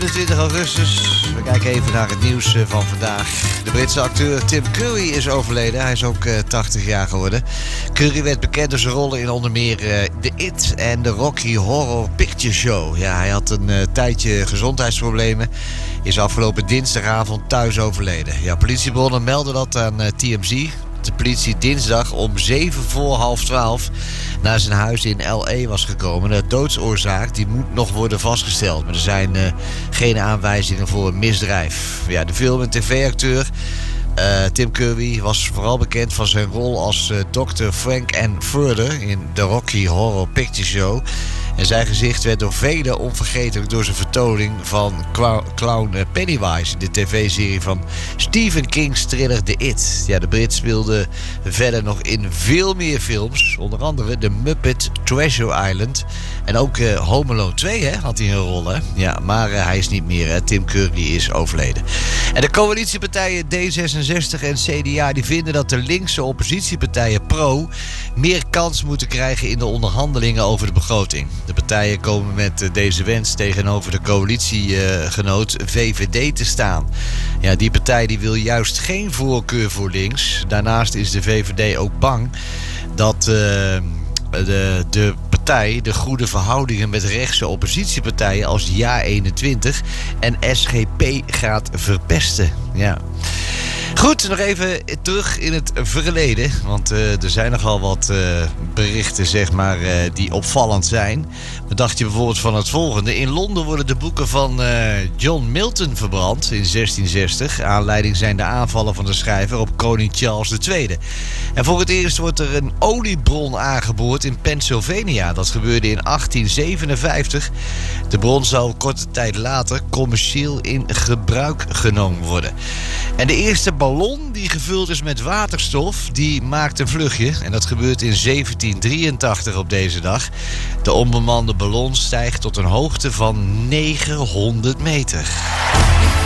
20 augustus. We kijken even naar het nieuws van vandaag. De Britse acteur Tim Curry is overleden. Hij is ook 80 jaar geworden. Curry werd bekend door zijn rollen in onder meer The It en de Rocky Horror Picture Show. Ja, hij had een tijdje gezondheidsproblemen. Is afgelopen dinsdagavond thuis overleden. Ja, politiebronnen melden dat aan TMZ. De politie dinsdag om 11:45 naar zijn huis in L.A. was gekomen. De doodsoorzaak die moet nog worden vastgesteld. Maar er zijn geen aanwijzingen voor een misdrijf. Ja, de film- en tv-acteur Tim Curry was vooral bekend van zijn rol als Dr. Frank N. Further in de Rocky Horror Picture Show. En zijn gezicht werd door velen onvergetelijk door zijn vertoning van clown Pennywise in de tv-serie van Stephen King's thriller The It. Ja, de Brit speelde verder nog in veel meer films, onder andere The Muppet Treasure Island en ook Home Alone 2 had hij een rol. Hè? Ja, maar hij is niet meer. Hè? Tim Curry is overleden. En de coalitiepartijen D66 en CDA die vinden dat de linkse oppositiepartijen Pro meer kans moeten krijgen in de onderhandelingen over de begroting. De partijen komen met deze wens tegenover de coalitiegenoot VVD te staan. Ja, die partij die wil juist geen voorkeur voor links. Daarnaast is de VVD ook bang dat de partij de goede verhoudingen met rechtse oppositiepartijen als JA21 en SGP gaat verpesten. Ja. Goed, nog even terug in het verleden. Want er zijn nogal wat berichten, zeg maar, die opvallend zijn. Wat dacht je bijvoorbeeld van het volgende? In Londen worden de boeken van John Milton verbrand in 1660. Aanleiding zijn de aanvallen van de schrijver op koning Charles II. En voor het eerst wordt er een oliebron aangeboord in Pennsylvania. Dat gebeurde in 1857. De bron zou korte tijd later commercieel in gebruik genomen worden. En de eerste ballon die gevuld is met waterstof, die maakt een vluchtje. En dat gebeurt in 1783 op deze dag. De onbemande ballon stijgt tot een hoogte van 900 meter.